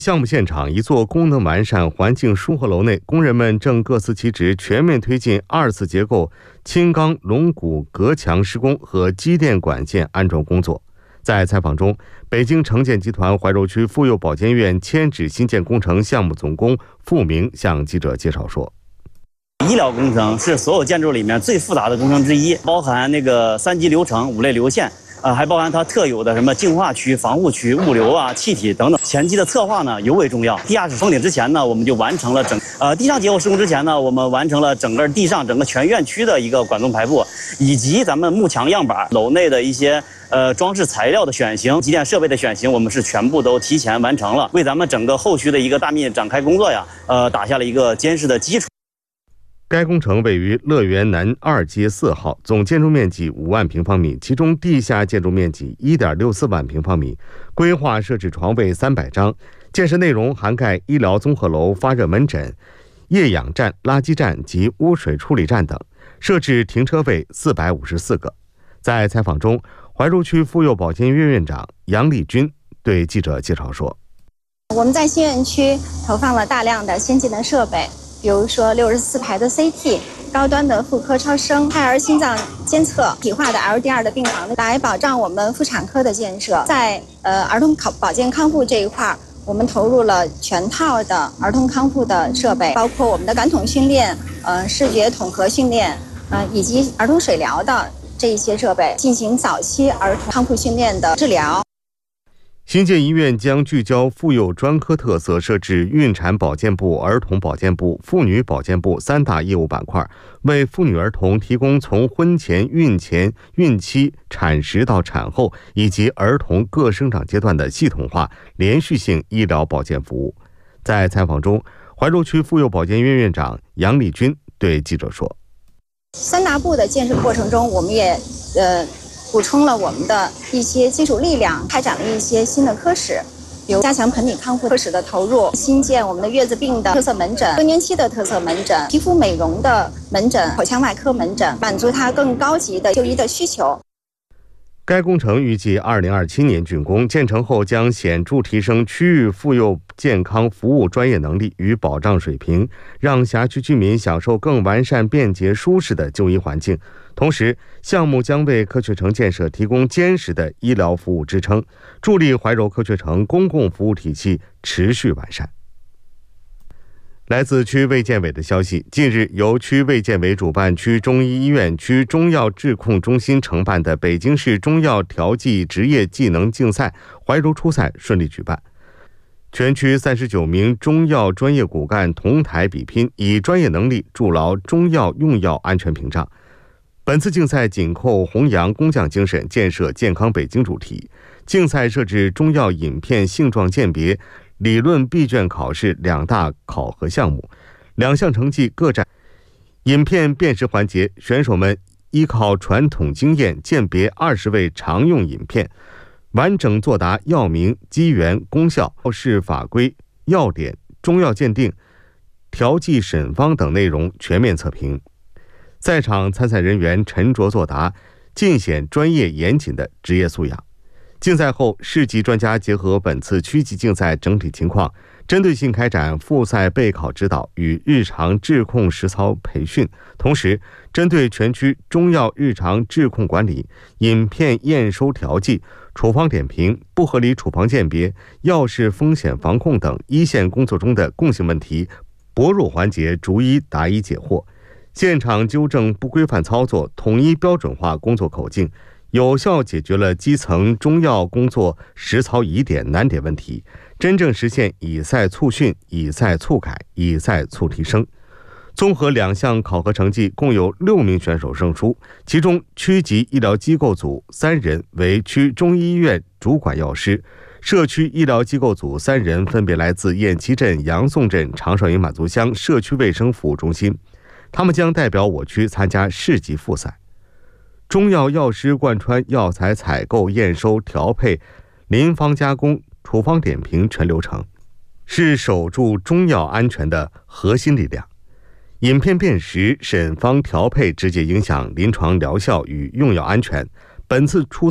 项目现场，一座功能完善、环境舒合楼内，工人们正各司其职，全面推进二次结构轻钢龙骨隔墙施工和机电管线安装工作。在采访中，北京城建集团怀柔区妇幼保健院迁址新建工程项目总工付明向记者介绍说：“ 医疗工程是所有建筑里面最复杂的工程之一，包含3级流程、5类流线。”还包含它特有的什么净化区、防护区、物流气体等等。前期的策划呢尤为重要。地下室封顶之前呢，我们就完成了地上结构施工之前呢，我们完成了整个地上整个全院区的一个管纵排布，以及咱们幕墙样板、楼内的一些装饰材料的选型、机电设备的选型，我们是全部都提前完成了，为咱们整个后续的一个大面展开工作打下了一个坚实的基础。 该工程位于乐园南2街4号，总建筑面积5万平方米，其中地下建筑面积 1.64 万平方米，规划设置床位300张，建设内容涵盖医疗综合楼、发热门诊、液氧站、垃圾站及污水处理站等，设置停车位454个。在采访中，怀柔区妇幼保健院院长杨丽君对记者介绍说：“ 我们在新园区投放了大量的先进的设备。比如说64排的 CT、高端的妇科超声、胎儿心脏监测、体化的 LDR 的病房，来保障我们妇产科的建设。在儿童保健康复这一块，我们投入了全套的儿童康复的设备，包括我们的感统训练、视觉统合训练，以及儿童水疗的这一些设备，进行早期儿童康复训练的治疗。” 新建医院将聚焦妇幼专科特色，设置孕产保健部、儿童保健部、妇女保健部3大业务板块，为妇女儿童提供从婚前、孕前、孕期、产时到产后以及儿童各生长阶段的系统化、连续性医疗保健服务。在采访中，怀柔区妇幼保健院院长杨丽君对记者说 ：“3大部的建设过程中，我们也补充了我们的一些技术力量，开展了一些新的科室，比如加强盆底康复科室的投入，新建我们的月子病的特色门诊、更年期的特色门诊、皮肤美容的门诊、口腔外科门诊，满足它更高级的就医的需求。” 该工程预计2027年竣工，建成后将显著提升区域妇幼健康服务专业能力与保障水平，让辖区居民享受更完善、便捷、舒适的就医环境。同时，项目将为科学城建设提供坚实的医疗服务支撑，助力怀柔科学城公共服务体系持续完善。来自区卫健委的消息，近日由区卫健委主办、区中医医院、区中药质控中心承办的北京市中药调剂职业技能竞赛怀柔初赛顺利举办，全区39名中药专业骨干同台比拼，以专业能力筑牢中药用药安全屏障。本次竞赛紧扣弘扬工匠精神、建设健康北京主题，竞赛设置中药饮片性状鉴别、理论闭卷考试2大考核项目，2项成绩各占。饮片辨识环节，选手们依靠传统经验鉴别20味常用饮片，完整作答药名、机缘、功效、药事法规、药典、中药鉴定、调剂审方等内容全面测评。在场参赛人员沉着作答，尽显专业严谨的职业素养。竞赛后，市级专家结合本次区级竞赛整体情况，针对性开展复赛备考指导与日常质控实操培训，同时针对全区中药日常质控管理、饮片验收调剂、处方点评、不合理处方鉴别、药事风险防控等一线工作中的共性问题，薄弱环节逐一答疑解惑，现场纠正不规范操作，统一标准化工作口径，有效解决了基层中药工作实操疑点难点问题，真正实现以赛促训、以赛促改、以赛促提升。综合2项考核成绩，共有6名选手胜出，其中区级医疗机构组3人为区中医院主管药师，社区医疗机构组3人分别来自雁栖镇、杨宋镇、长寿营满族乡社区卫生服务中心，他们将代表我区参加市级复赛。中药药师贯穿药材采购、验收、调配、临方加工、处方点评全流程，是守住中药安全的核心力量。饮片辨识、审方调配直接影响临床疗效与用药安全。本次初